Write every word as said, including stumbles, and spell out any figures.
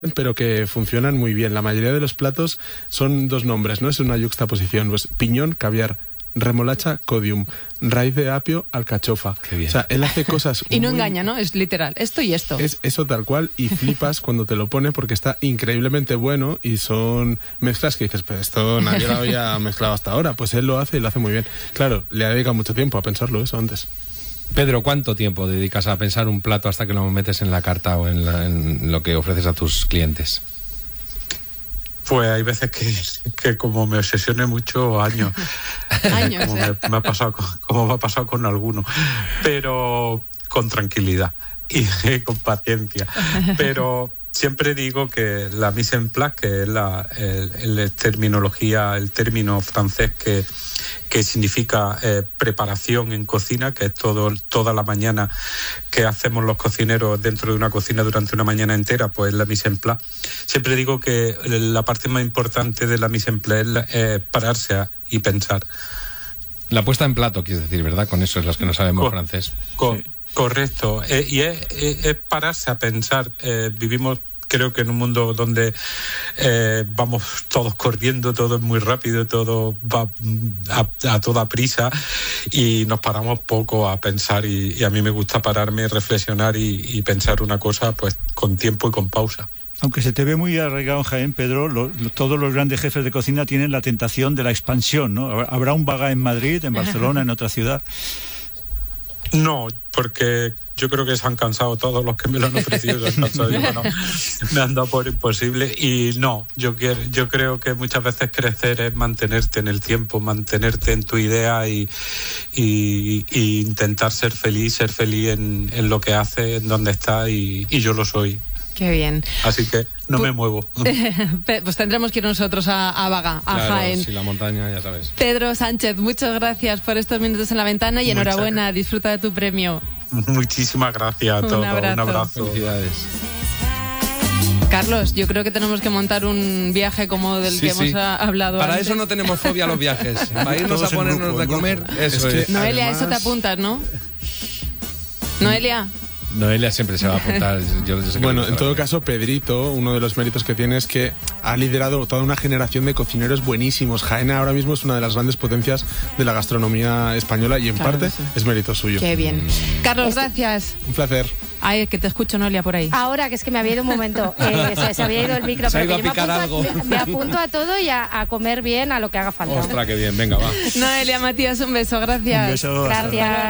pero que funcionan muy bien. La mayoría de los platos son dos nombres, ¿no? Es una yuxtaposición. Pues piñón, caviar, remolacha, codium, raíz de apio, alcachofa. Qué bien. O sea, él hace cosas Y no muy... engaña, ¿no? Es literal, esto y esto. Es eso tal cual, y flipas cuando te lo pone porque está increíblemente bueno y son mezclas que dices, pues esto nadie lo había mezclado hasta ahora. Pues él lo hace y lo hace muy bien. Claro, le ha dedicado mucho tiempo a pensarlo eso antes. Pedro, ¿cuánto tiempo dedicas a pensar un plato hasta que lo metes en la carta o en, la, en lo que ofreces a tus clientes? Pues hay veces que, que como me obsesione mucho, años. Años, como, ¿eh? me, me ha pasado con, como me ha pasado con algunos. Pero con tranquilidad y con paciencia. Pero siempre digo que la mise en place, que es la el, el terminología, el término francés que, que significa eh, preparación en cocina, que es todo, toda la mañana que hacemos los cocineros dentro de una cocina durante una mañana entera, pues la mise en place. Siempre digo que la parte más importante de la mise en place es, la, es pararse a, y pensar. La puesta en plato, quieres decir, ¿verdad? Con eso es los que no sabemos Co- francés. Co- Sí. Correcto. Eh, y es, es, es pararse a pensar. Eh, vivimos, creo que en un mundo donde eh, vamos todos corriendo, todo es muy rápido, todo va a, a toda prisa y nos paramos poco a pensar y, y a mí me gusta pararme, reflexionar y, y pensar una cosa pues con tiempo y con pausa. Aunque se te ve muy arraigado en Jaén, Pedro, lo, lo, todos los grandes jefes de cocina tienen la tentación de la expansión, ¿no? ¿Habrá un Baga en Madrid, en Barcelona, en otra ciudad? No, porque yo creo que se han cansado todos los que me lo han ofrecido, se han cansado, y bueno, me han dado por imposible y no, yo quiero, yo creo que muchas veces crecer es mantenerte en el tiempo, mantenerte en tu idea y, y, y intentar ser feliz, ser feliz en, en lo que haces, en donde estás y, y yo lo soy. Qué bien. Así que no Pu- me muevo. Pues tendremos que ir nosotros a, a Baga, a Claro, Jaén. si la montaña, ya sabes. Pedro Sánchez, muchas gracias por estos minutos en la ventana y Muchas enhorabuena, disfruta de tu premio. Muchísimas gracias a Un todos. abrazo. Un abrazo. Felicidades. Carlos, yo creo que tenemos que montar un viaje como del Sí, que sí. hemos a- hablado Para antes. eso no tenemos fobia a los viajes. Para irnos Todos a en ponernos grupo, de en comer, grupo. eso Es que- es. Noelia, Además- eso te apuntas, ¿no? Noelia. Noelia siempre se va a apuntar. Yo, yo sé que Bueno, le en gusta todo la- caso, Pedrito, uno de los méritos que tiene es que ha liderado toda una generación de cocineros buenísimos. Jaén ahora mismo es una de las grandes potencias de la gastronomía española y en Claro parte que sí. es mérito suyo. Qué bien. Carlos, gracias. Un placer. Ay, que te escucho, Noelia, por ahí. Ahora, que es que me había ido un momento, eh, se, se había ido el micro, Se ha pero ido que a yo me picar apunto, algo. a, me apunto a todo y a, a comer bien, a lo que haga falta. Ostras, qué bien, venga, va. Noelia, Matías, un beso, gracias. Un beso. hasta Gracias.